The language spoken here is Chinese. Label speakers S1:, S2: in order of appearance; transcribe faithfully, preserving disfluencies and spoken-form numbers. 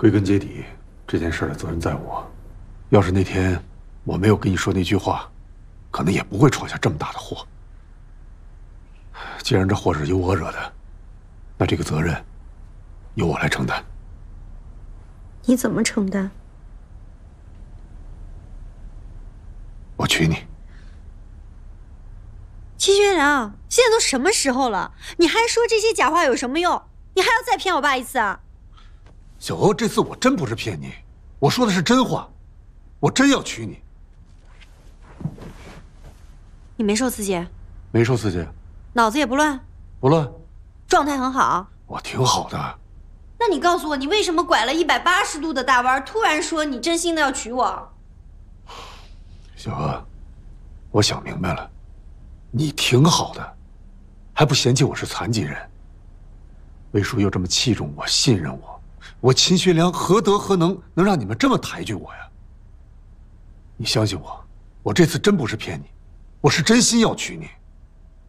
S1: 归根结底，这件事的责任在我。要是那天我没有跟你说那句话，可能也不会闯下这么大的祸。既然这祸是由我惹的，那这个责任由我来承担。
S2: 你怎么承担？
S1: 我娶你。
S2: 齐学良，现在都什么时候了，你还说这些假话有什么用？你还要再骗我爸一次啊？
S1: 小欧，这次我真不是骗你，我说的是真话，我真要娶你。
S2: 你没受刺激？
S1: 没受刺激。
S2: 脑子也不乱？
S1: 不乱。
S2: 状态很好？
S1: 我挺好的。
S2: 那你告诉我，你为什么拐了一百八十度的大弯，突然说你真心的要娶我？
S1: 小娥，我想明白了，你挺好的，还不嫌弃我是残疾人。魏叔又这么器重我、信任我，我秦学良何德何能，能让你们这么抬举我呀？你相信我，我这次真不是骗你，我是真心要娶你。